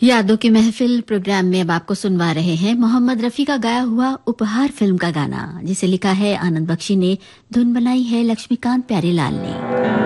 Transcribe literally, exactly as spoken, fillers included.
यादों की महफिल प्रोग्राम में अब आपको सुनवा रहे हैं मोहम्मद रफी का गाया हुआ उपहार फिल्म का गाना, जिसे लिखा है आनंद बख्शी ने, धुन बनाई है लक्ष्मीकांत प्यारेलाल ने।